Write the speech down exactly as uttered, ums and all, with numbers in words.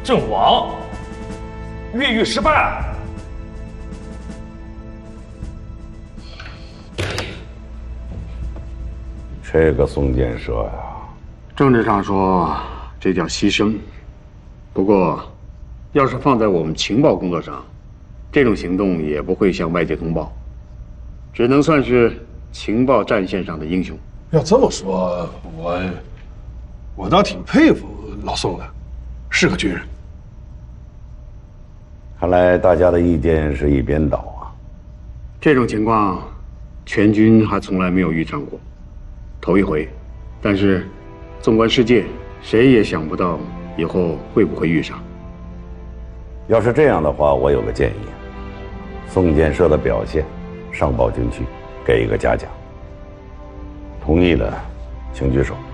阵亡，越狱失败。 这个宋建设呀， 政治上说这叫牺牲，不过，要是放在我们情报工作上，这种行动也不会向外界通报，只能算是情报战线上的英雄。 要这么说，我我倒挺佩服老宋的，是个军人。 看来大家的意见是一边倒啊。 这种情况，全军还从来没有遇上过，头一回。但是，纵观世界，谁也想不到以后会不会遇上。 要是这样的话，我有个建议，宋建设的表现上报军区，给一个嘉奖。同意的，请举手。